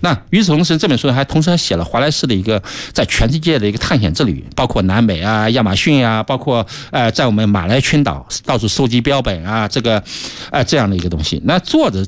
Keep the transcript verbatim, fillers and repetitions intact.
那与此同时，这本书还同时还写了华莱士的一个在全世界的一个探险之旅，包括南美啊、亚马逊啊，包括呃在我们马来群岛到处收集标本啊，这个呃这样的一个东西。那作者